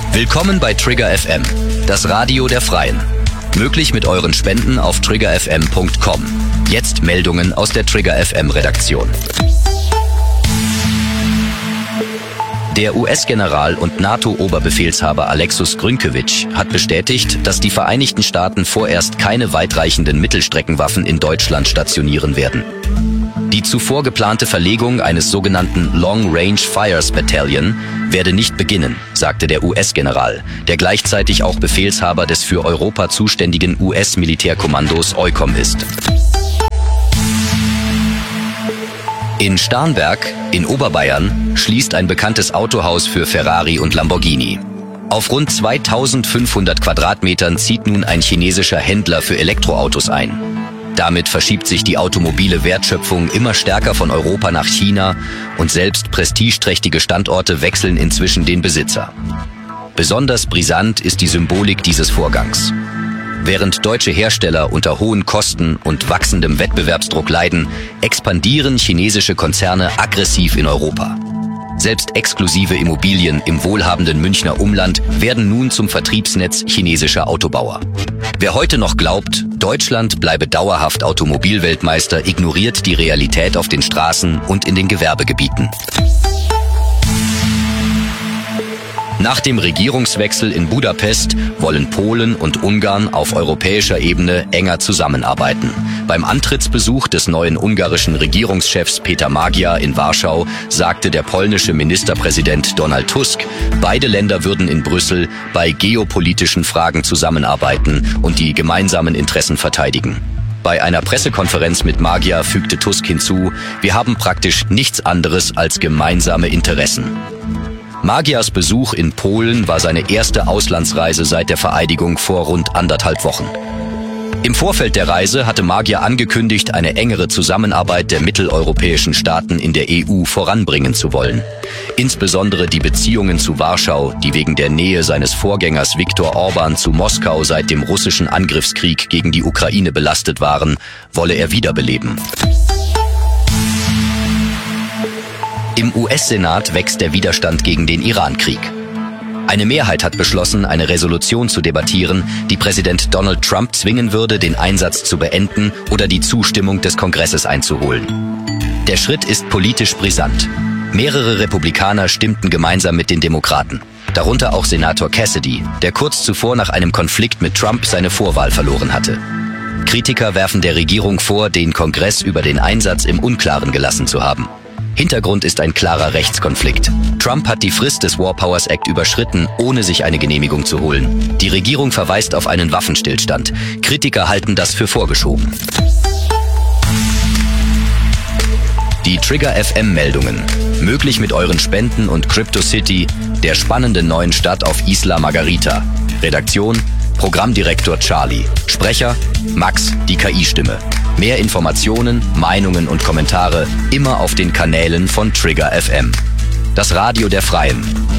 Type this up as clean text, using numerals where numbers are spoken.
Willkommen bei Trigger FM, das Radio der Freien. Möglich mit euren Spenden auf triggerfm.com. Jetzt Meldungen aus der Trigger FM Redaktion. Der US-General und NATO-Oberbefehlshaber Alexus Grünkiewicz hat bestätigt, dass die Vereinigten Staaten vorerst keine weitreichenden Mittelstreckenwaffen in Deutschland stationieren werden. Die zuvor geplante Verlegung eines sogenannten Long Range Fires Battalion werde nicht beginnen, sagte der US-General, der gleichzeitig auch Befehlshaber des für Europa zuständigen US-Militärkommandos EUCOM ist. In Starnberg, in Oberbayern, schließt ein bekanntes Autohaus für Ferrari und Lamborghini. Auf rund 2500 Quadratmetern zieht nun ein chinesischer Händler für Elektroautos ein. Damit verschiebt sich die automobile Wertschöpfung immer stärker von Europa nach China und selbst prestigeträchtige Standorte wechseln inzwischen den Besitzer. Besonders brisant ist die Symbolik dieses Vorgangs. Während deutsche Hersteller unter hohen Kosten und wachsendem Wettbewerbsdruck leiden, expandieren chinesische Konzerne aggressiv in Europa. Selbst exklusive Immobilien im wohlhabenden Münchner Umland werden nun zum Vertriebsnetz chinesischer Autobauer. Wer heute noch glaubt, Deutschland bleibe dauerhaft Automobilweltmeister, ignoriert die Realität auf den Straßen und in den Gewerbegebieten. Nach dem Regierungswechsel in Budapest wollen Polen und Ungarn auf europäischer Ebene enger zusammenarbeiten. Beim Antrittsbesuch des neuen ungarischen Regierungschefs Peter Magyar in Warschau sagte der polnische Ministerpräsident Donald Tusk, beide Länder würden in Brüssel bei geopolitischen Fragen zusammenarbeiten und die gemeinsamen Interessen verteidigen. Bei einer Pressekonferenz mit Magyar fügte Tusk hinzu, wir haben praktisch nichts anderes als gemeinsame Interessen. Magyars Besuch in Polen war seine erste Auslandsreise seit der Vereidigung vor rund 1,5 Wochen. Im Vorfeld der Reise hatte Magyar angekündigt, eine engere Zusammenarbeit der mitteleuropäischen Staaten in der EU voranbringen zu wollen. Insbesondere die Beziehungen zu Warschau, die wegen der Nähe seines Vorgängers Viktor Orbán zu Moskau seit dem russischen Angriffskrieg gegen die Ukraine belastet waren, wolle er wiederbeleben. Im US-Senat wächst der Widerstand gegen den Iran-Krieg. Eine Mehrheit hat beschlossen, eine Resolution zu debattieren, die Präsident Donald Trump zwingen würde, den Einsatz zu beenden oder die Zustimmung des Kongresses einzuholen. Der Schritt ist politisch brisant. Mehrere Republikaner stimmten gemeinsam mit den Demokraten, darunter auch Senator Cassidy, der kurz zuvor nach einem Konflikt mit Trump seine Vorwahl verloren hatte. Kritiker werfen der Regierung vor, den Kongress über den Einsatz im Unklaren gelassen zu haben. Hintergrund ist ein klarer Rechtskonflikt. Trump hat die Frist des War Powers Act überschritten, ohne sich eine Genehmigung zu holen. Die Regierung verweist auf einen Waffenstillstand. Kritiker halten das für vorgeschoben. Die Trigger FM Meldungen. Möglich mit euren Spenden und Crypto City, der spannenden neuen Stadt auf Isla Margarita. Redaktion: Programmdirektor Charlie. Sprecher: Max, die KI-Stimme. Mehr Informationen, Meinungen und Kommentare immer auf den Kanälen von Trigger FM. Das Radio der Freien.